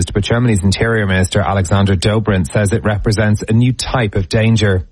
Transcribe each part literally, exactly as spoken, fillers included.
used, but Germany's Interior Minister Alexander Dobrindt says it represents a new type of danger.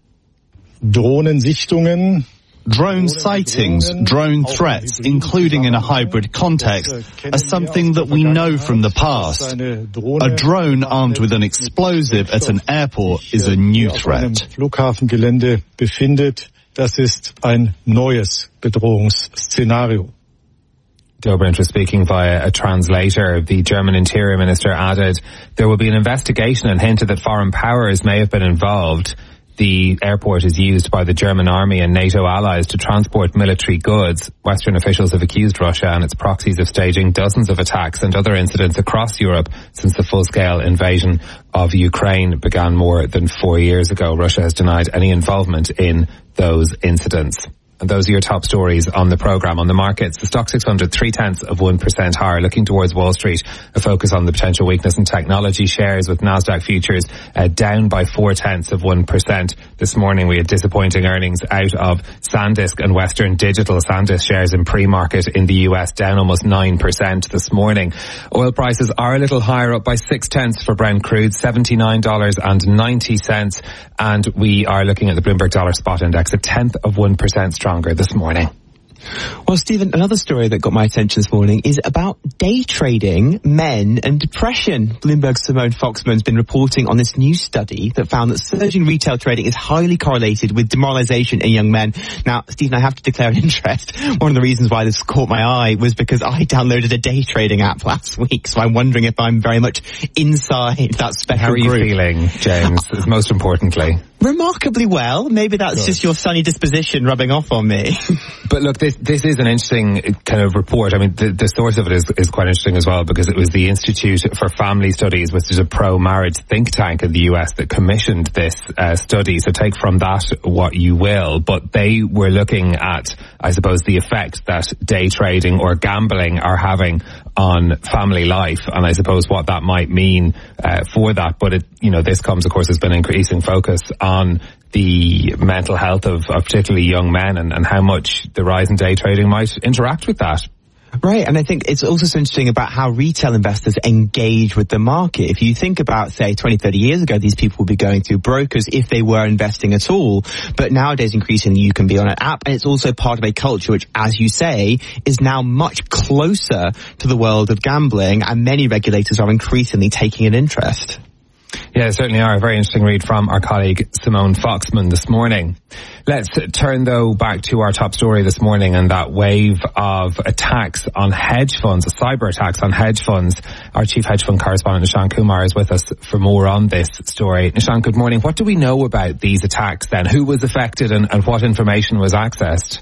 Drohnensichtungen, drone sightings, drone threats, including in a hybrid context, are something that we know from the past. A drone armed with an explosive at an airport is a new threat. Flughafengelände befindet, das ist ein neues Bedrohungsszenario. Dobrindt was speaking via a translator. The German Interior Minister added there will be an investigation and hinted that foreign powers may have been involved. The airport is used by the German army and NATO allies to transport military goods. Western officials have accused Russia and its proxies of staging dozens of attacks and other incidents across Europe since the full-scale invasion of Ukraine began more than four years ago. Russia has denied any involvement in those incidents. And those are your top stories on the programme. On the markets, the Stock six hundred, three-tenths of one percent higher, looking towards Wall Street. A focus on the potential weakness in technology shares, with Nasdaq futures uh, down by four-tenths of one percent. This morning we had disappointing earnings out of SanDisk and Western Digital. SanDisk shares in pre-market in the U S down almost nine percent this morning. Oil prices are a little higher, up by six-tenths for Brent crude, seventy-nine dollars and ninety cents. And we are looking at the Bloomberg Dollar Spot Index, a tenth of one percent stronger this morning. Well, Stephen, another story that got my attention this morning is about day trading, men and depression. Bloomberg's Simone Foxman's been reporting on this new study that found that surging retail trading is highly correlated with demoralization in young men. Now, Stephen, I have to declare an interest. One of the reasons why this caught my eye was because I downloaded a day trading app last week, so I'm wondering if I'm very much inside that special How are you group. feeling, James, most importantly? Remarkably well. Maybe that's Good. Just your sunny disposition rubbing off on me. But look, this this is an interesting kind of report. I mean, the, the source of it is, is quite interesting as well, because it was the Institute for Family Studies, which is a pro-marriage think tank in the U S, that commissioned this uh, study. So take from that what you will. But they were looking at, I suppose, the effect that day trading or gambling are having on family life, and I suppose what that might mean uh, for that. But it, you know, this comes, of course, has been increasing focus on the mental health of, of particularly young men, and, and how much the rise in day trading might interact with that. Right, and I think it's also so interesting about how retail investors engage with the market. If you think about, say, twenty, thirty years ago, these people would be going through brokers if they were investing at all. But nowadays, increasingly, you can be on an app, and it's also part of a culture which, as you say, is now much closer to the world of gambling, and many regulators are increasingly taking an interest. Yeah, certainly are. A very interesting read from our colleague Simone Foxman this morning. Let's turn, though, back to our top story this morning, and that wave of attacks on hedge funds, cyber attacks on hedge funds. Our chief hedge fund correspondent, Nishan Kumar, is with us for more on this story. Nishan, good morning. What do we know about these attacks then? Who was affected, and, and what information was accessed?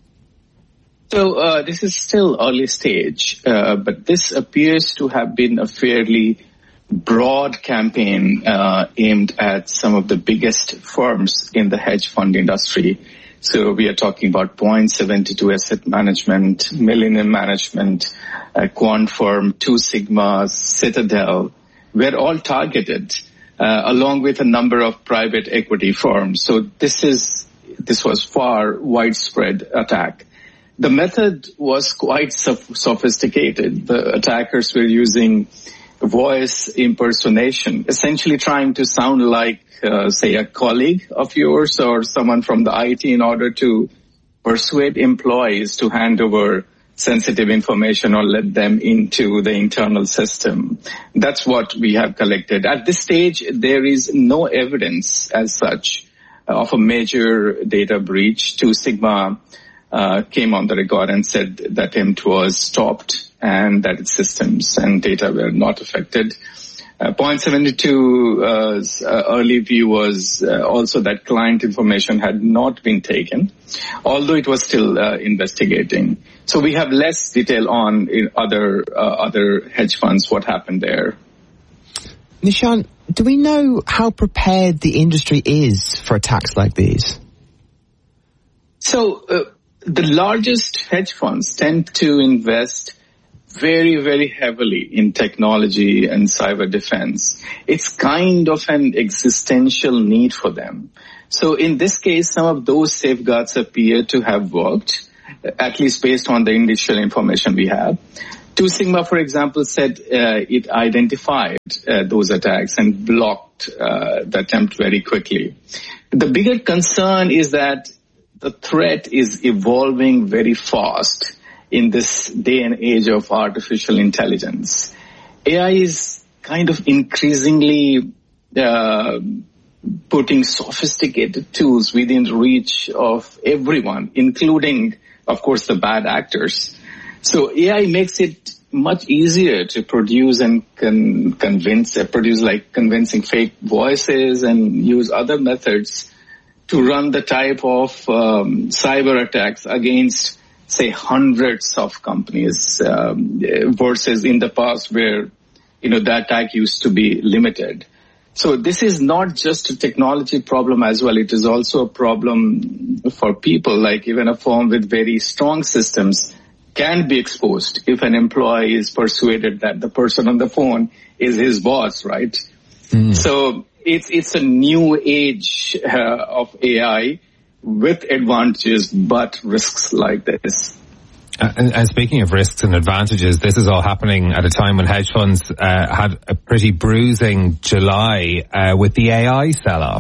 So uh, this is still early stage, uh, but this appears to have been a fairly broad campaign uh, aimed at some of the biggest firms in the hedge fund industry. So we are talking about Point seventy-two Asset Management, Millennium Management, uh, Quant Firm, Two Sigma, Citadel. We're all targeted, uh, along with a number of private equity firms. So this is this was far widespread attack. The method was quite sof- sophisticated. The attackers were using voice impersonation, essentially trying to sound like, uh, say, a colleague of yours or someone from the I T in order to persuade employees to hand over sensitive information or let them into the internal system. That's what we have collected. At this stage, there is no evidence as such of a major data breach. Two Sigma uh, came on the record and said that I M T was stopped and that its systems and data were not affected. Uh, Point seventy-two's uh, early view was uh, also that client information had not been taken, although it was still uh, investigating. So we have less detail on in other uh, other hedge funds, what happened there. Nishan, do we know how prepared the industry is for attacks like these? So uh, the largest hedge funds tend to invest very, very heavily in technology and cyber defense. It's kind of an existential need for them. So in this case, some of those safeguards appear to have worked, at least based on the initial information we have. Two Sigma, for example, said uh, it identified uh, those attacks and blocked uh, the attempt very quickly. The bigger concern is that the threat is evolving very fast in this day and age of artificial intelligence. A I is kind of increasingly uh, putting sophisticated tools within reach of everyone, including, of course, the bad actors. So A I makes it much easier to produce and con- convince, uh, produce like convincing fake voices and use other methods to run the type of um, cyber attacks against, say, hundreds of companies um, versus in the past where, you know, the attack used to be limited. So this is not just a technology problem as well. It is also a problem for people, like even a firm with very strong systems can be exposed if an employee is persuaded that the person on the phone is his boss, right? Mm. So it's it's a new age uh, of A I with advantages but risks like this. Uh, and, and speaking of risks and advantages, this is all happening at a time when hedge funds uh, had a pretty bruising July uh, with the A I sell-off.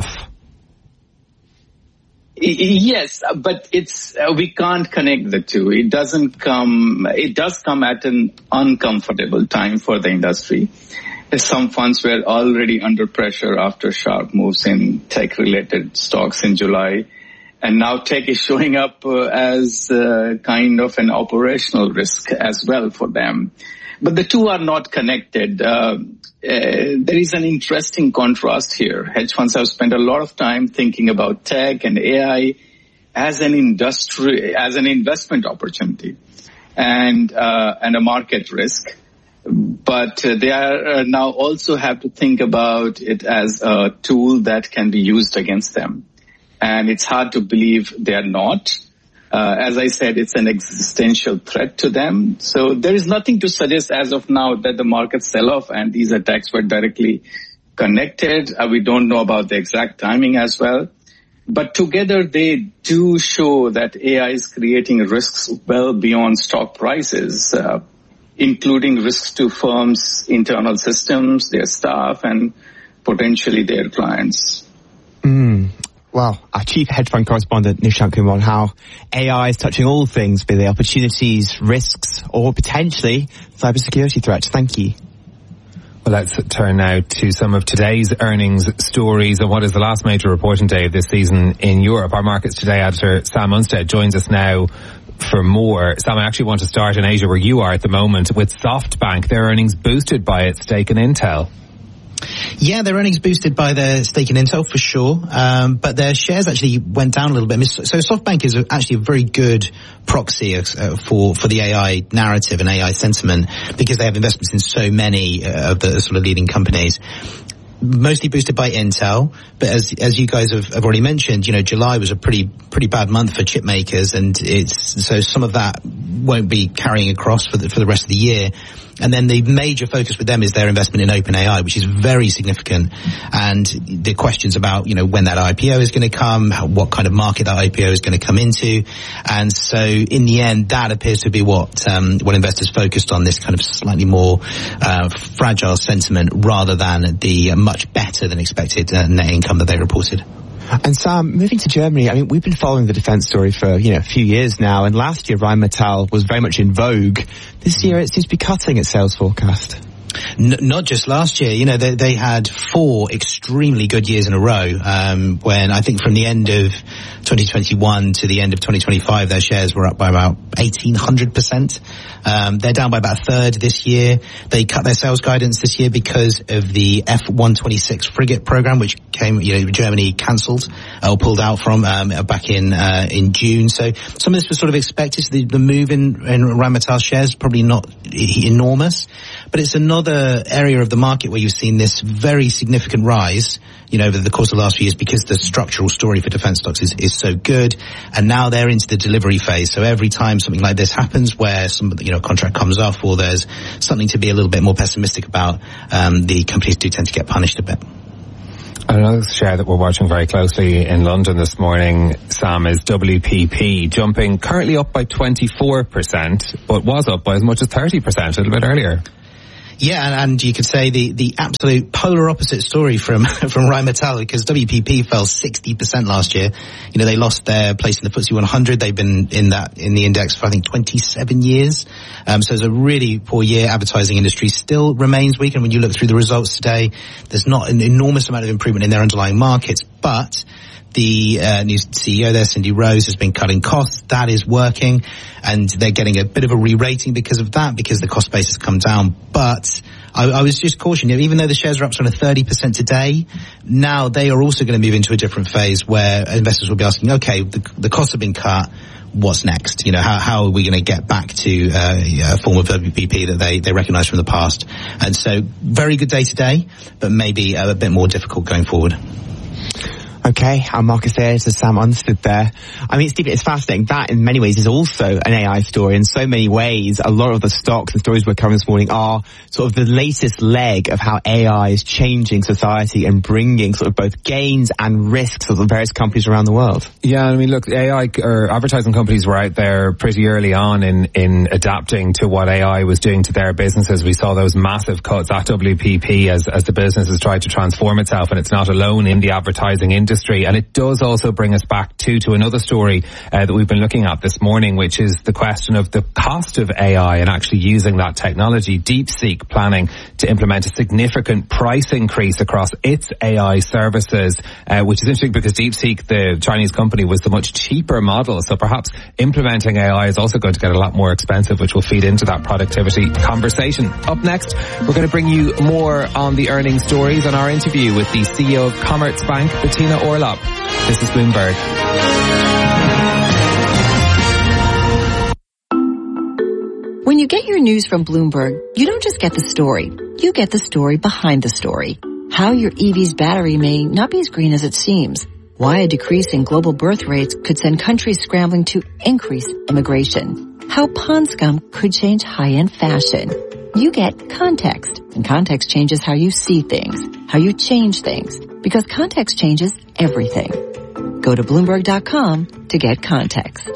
Yes, but it's uh, we can't connect the two. It doesn't come. It does come at an uncomfortable time for the industry. Some funds were already under pressure after sharp moves in tech-related stocks in July, and now tech is showing up uh, as uh, kind of an operational risk as well for them. But the two are not connected. Uh, Uh, there is an interesting contrast here. Hedge funds have spent a lot of time thinking about tech and A I as an industry, as an investment opportunity and uh, and a market risk. But uh, they are uh, now also have to think about it as a tool that can be used against them. And it's hard to believe they are not. Uh, as I said, it's an existential threat to them. So there is nothing to suggest as of now that the market sell-off and these attacks were directly connected. Uh, we don't know about the exact timing as well. But together they do show that A I is creating risks well beyond stock prices, uh, including risks to firms' internal systems, their staff, and potentially their clients. Mm. Well, our chief hedge fund correspondent, Nishant Kumar, how A I is touching all things, be they opportunities, risks, or potentially cybersecurity threats. Thank you. Well, let's turn now to some of today's earnings stories and what is the last major reporting day of this season in Europe. Our Markets Today editor, Sam Unstead, joins us now for more. Sam, I actually want to start in Asia where you are at the moment with SoftBank. Their earnings boosted by its stake in Intel. Yeah, their earnings boosted by their stake in Intel for sure, um, but their shares actually went down a little bit. So SoftBank is actually a very good proxy uh, for for the A I narrative and A I sentiment because they have investments in so many uh, of the sort of leading companies. Mostly boosted by Intel, but as as you guys have, have already mentioned, you know, July was a pretty pretty bad month for chip makers, and it's so some of that won't be carrying across for the for the rest of the year. And then the major focus with them is their investment in OpenAI, which is very significant. And the questions about, you know, when that I P O is going to come, how, what kind of market that I P O is going to come into. And so in the end, that appears to be what, um, what investors focused on, this kind of slightly more, uh, fragile sentiment rather than the much better than expected uh, net income that they reported. And Sam, moving to Germany, I mean, we've been following the defence story for, you know, a few years now, and last year Rheinmetall was very much in vogue. This year it seems to be cutting its sales forecast. N- not just last year, you know, they, they had four extremely good years in a row, um, when I think from the end of twenty twenty-one to the end of twenty twenty-five, their shares were up by about eighteen hundred percent. Um, they're down by about a third this year. They cut their sales guidance this year because of the F one twenty-six frigate program, which came, you know, Germany cancelled or pulled out from, um, back in, uh, in June. So some of this was sort of expected. So the, the move in, in Rheinmetall shares probably not enormous, but it's another area of the market where you've seen this very significant rise, you know, over the course of the last few years because the structural story for defense stocks is, is so good. And now they're into the delivery phase. So every time something like this happens where some, you know, contract comes off or there's something to be a little bit more pessimistic about, um, the companies do tend to get punished a bit. Another share that we're watching very closely in London this morning, Sam, is W P P, jumping currently up by twenty-four percent, but was up by as much as thirty percent a little bit earlier. Yeah, and, and you could say the, the absolute polar opposite story from, from Rheinmetall, because W P P fell sixty percent last year. You know, they lost their place in the F T S E one hundred. They've been in that, in the index for, I think, twenty-seven years. Um, so it's a really poor year. Advertising industry still remains weak. And when you look through the results today, there's not an enormous amount of improvement in their underlying markets, but the uh, new C E O there, Cindy Rose, has been cutting costs. That is working, and they're getting a bit of a re-rating because of that, because the cost base has come down. But I, I was just cautioning, even though the shares are up sort of thirty percent today, now they are also going to move into a different phase where investors will be asking, okay, the, the costs have been cut. What's next? You know, how, how are we going to get back to uh, a form of W P P that they, they recognize from the past? And so, very good day today, but maybe a, a bit more difficult going forward. Okay, our market theories, as Sam understood there. I mean, Stephen, it's fascinating. That, in many ways, is also an A I story. In so many ways, a lot of the stocks and stories we're covering this morning are sort of the latest leg of how A I is changing society and bringing sort of both gains and risks of the various companies around the world. Yeah, I mean, look, A I or advertising companies were out there pretty early on in, in adapting to what A I was doing to their businesses. We saw those massive cuts at W P P as, as the business has tried to transform itself, and it's not alone in the advertising industry. And it does also bring us back to, to another story uh, that we've been looking at this morning, which is the question of the cost of A I and actually using that technology. DeepSeek planning to implement a significant price increase across its A I services, uh, which is interesting because DeepSeek, the Chinese company, was the much cheaper model. So perhaps implementing A I is also going to get a lot more expensive, which will feed into that productivity conversation. Up next, we're going to bring you more on the earnings stories and our interview with the C E O of Commerzbank, Bettina Orlopp. This is Bloomberg. When you get your news from Bloomberg, you don't just get the story. You get the story behind the story. How your E V's battery may not be as green as it seems. Why a decrease in global birth rates could send countries scrambling to increase immigration. How pond scum could change high-end fashion. You get context, and context changes how you see things, how you change things, because context changes everything. Go to Bloomberg dot com to get context.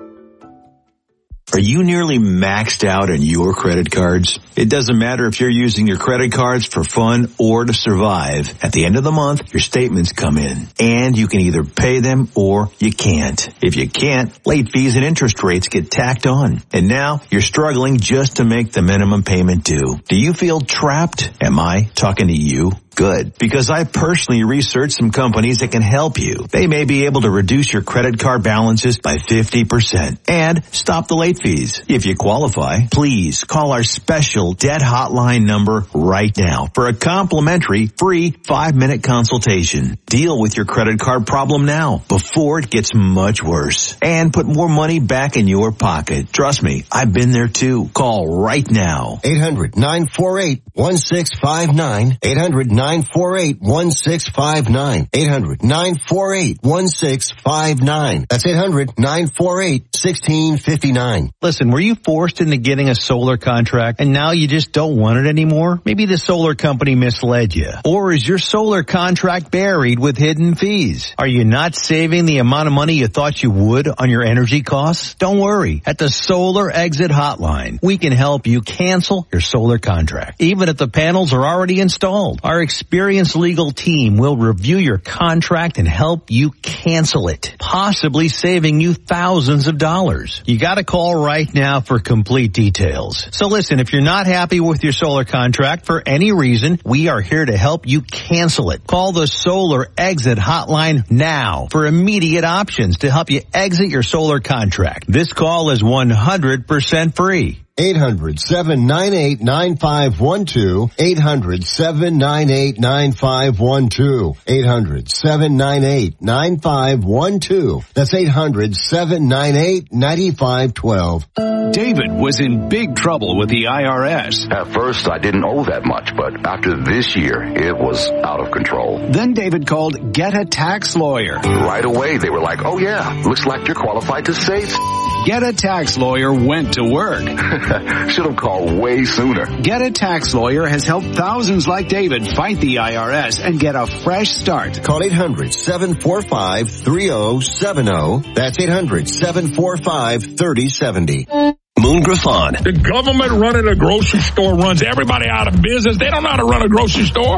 Are you nearly maxed out on your credit cards? It doesn't matter if you're using your credit cards for fun or to survive. At the end of the month, your statements come in, and you can either pay them or you can't. If you can't, late fees and interest rates get tacked on. And now you're struggling just to make the minimum payment due. Do you feel trapped? Am I talking to you? Good, because I personally researched some companies that can help you. They may be able to reduce your credit card balances by fifty percent and stop the late fees. If you qualify, please call our special debt hotline number right now for a complimentary free five-minute consultation. Deal with your credit card problem now before it gets much worse and put more money back in your pocket. Trust me, I've been there too. Call right now. eight hundred nine four eight one six five nine. eight hundred nine four eight one six five nine. eight hundred nine four eight one six five nine. That's eight hundred nine four eight one six five nine. Listen, were you forced into getting a solar contract and now you just don't want it anymore? Maybe the solar company misled you. Or is your solar contract buried with hidden fees? Are you not saving the amount of money you thought you would on your energy costs? Don't worry. At the Solar Exit Hotline, we can help you cancel your solar contract, even if the panels are already installed. Our experienced legal team will review your contract and help you cancel it, possibly saving you thousands of dollars. You got to call right now for complete details. So listen, if you're not happy with your solar contract for any reason, we are here to help you cancel it. Call the Solar Exit Hotline now for immediate options to help you exit your solar contract. This call is one hundred percent free. eight hundred seven nine eight nine five one two. eight hundred seven nine eight nine five one two. eight hundred seven nine eight nine five one two. That's eight hundred seven nine eight nine five one two. David was in big trouble with the I R S. At first, I didn't owe that much, but after this year, it was out of control. Then David called Get a Tax Lawyer. Right away, they were like, oh yeah, looks like you're qualified to save. Get a Tax Lawyer went to work. Should have called way sooner. Get a Tax Lawyer has helped thousands like David fight the I R S and get a fresh start. Call eight hundred, seven four five, three oh seven oh. That's eight hundred, seven four five, three oh seven oh. Moon Griffon. The government running a grocery store runs everybody out of business. They don't know how to run a grocery store.